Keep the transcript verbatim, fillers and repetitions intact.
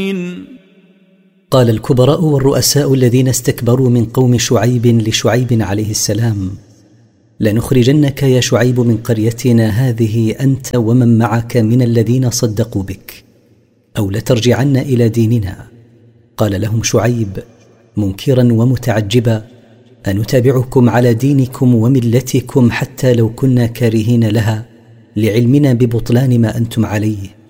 قال الكبراء والرؤساء الذين استكبروا من قوم شعيب لشعيب عليه السلام: لنخرجنك يا شعيب من قريتنا هذه أنت ومن معك من الذين صدقوا بك، أو لترجعن إلى ديننا. قال لهم شعيب منكرا ومتعجبا: أنتابعكم على دينكم وملتكم حتى لو كنا كارهين لها، لعلمنا ببطلان ما أنتم عليه.